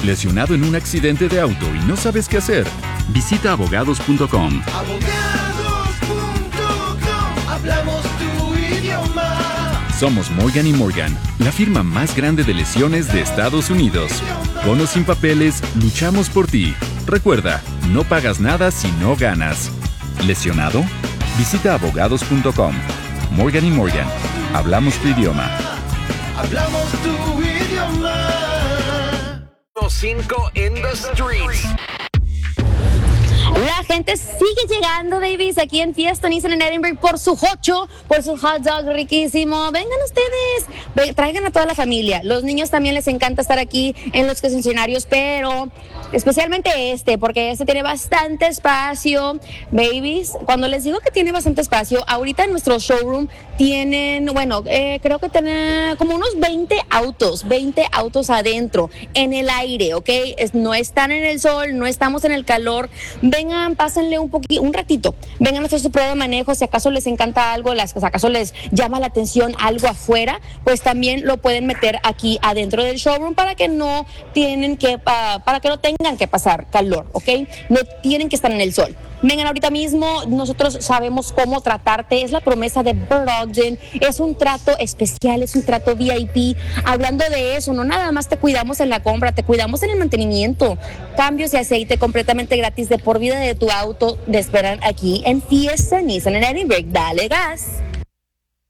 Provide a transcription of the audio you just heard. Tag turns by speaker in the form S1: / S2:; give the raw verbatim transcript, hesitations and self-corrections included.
S1: ¿Lesionado en un accidente de auto y no sabes qué hacer? Visita abogados punto com.
S2: Abogados punto com, hablamos tu idioma.
S1: Somos Morgan y Morgan, la firma más grande de lesiones de Estados Unidos. Con o sin papeles, luchamos por ti. Recuerda, no pagas nada si no ganas. ¿Lesionado? Visita abogados punto com. Morgan y Morgan, hablamos tu idioma.
S2: Hablamos tu idioma.
S3: Cinco in the streets.
S4: La gente sigue llegando, babies, aquí en Fiesta Nissan en Edinburgh por su hocho, por su hot dog riquísimo. Vengan ustedes, Ven, traigan a toda la familia. Los niños también les encanta estar aquí en los concesionarios, pero especialmente este, porque este tiene bastante espacio. Babies, cuando les digo que tiene bastante espacio, ahorita en nuestro showroom tienen, bueno, eh, creo que tienen como unos veinte autos, veinte autos adentro, en el aire, ¿ok? Es, no están en el sol, no estamos en el calor. Vengan, pásenle un poquito, un ratito. Vengan a hacer su prueba de manejo. Si acaso les encanta algo, las, si acaso les llama la atención algo afuera, pues también lo pueden meter aquí adentro del showroom para que no tienen que, uh, para que no tengan que pasar calor, ¿ok? No tienen que estar en el sol. Vengan ahorita mismo, nosotros sabemos cómo tratarte, es la promesa de Bird Ogden, es un trato especial, es un trato V I P. Hablando de eso, no nada más te cuidamos en la compra, te cuidamos en el mantenimiento, cambios de aceite completamente gratis de por vida de tu auto, te esperan aquí en Fiesta Nissan en Edinburgh. Dale gas.